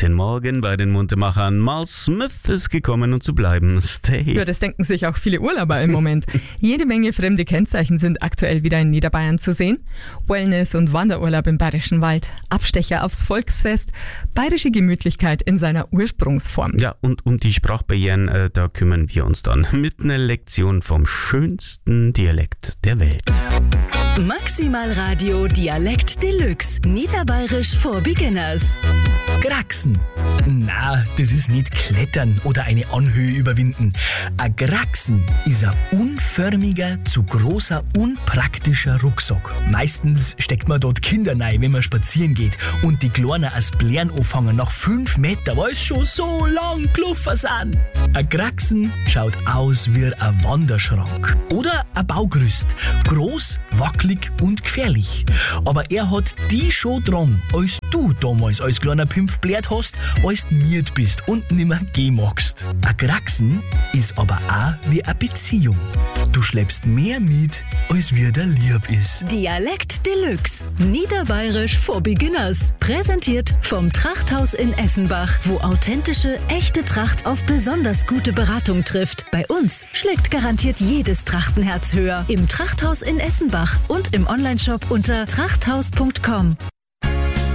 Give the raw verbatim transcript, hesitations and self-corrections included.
Guten Morgen bei den Muntermachern. Mal Smith ist gekommen, um zu bleiben. Stay. Ja, das denken sich auch viele Urlauber im Moment. Jede Menge fremde Kennzeichen sind aktuell wieder in Niederbayern zu sehen. Wellness- und Wanderurlaub im Bayerischen Wald, Abstecher aufs Volksfest, bayerische Gemütlichkeit in seiner Ursprungsform. Ja, und um die Sprachbarrieren, äh, da kümmern wir uns dann mit einer Lektion vom schönsten Dialekt der Welt. Maximal Radio Dialekt Deluxe. Niederbayerisch for Beginners. Kraxen. Na, das ist nicht Klettern oder eine Anhöhe überwinden. Ein Kraxen ist ein unförmiger, zu großer, unpraktischer Rucksack. Meistens steckt man dort Kinder rein, wenn man spazieren geht. Und die Kleinen als Blären anfangen nach fünf Meter, weil es schon so lang gelaufen sind. Ein Kraxen schaut aus wie ein Wanderschrank. Oder ein Baugerüst. Groß, wackelig und gefährlich. Aber er hat die schon dran, als du damals als kleiner Pimpf blärt hast, als du miert bist und nimmer gehen magst. Ein Kraxen ist aber auch wie eine Beziehung. Du schleppst mehr mit, als wie der lieb ist. Dialekt Deluxe. Niederbayerisch for Beginners. Präsentiert vom Trachthaus in Essenbach, wo authentische, echte Tracht auf besonders gute Beratung trifft. Bei uns schlägt garantiert jedes Trachtenherz höher. Im Trachthaus in Essenbach und im Onlineshop unter trachthaus punkt com.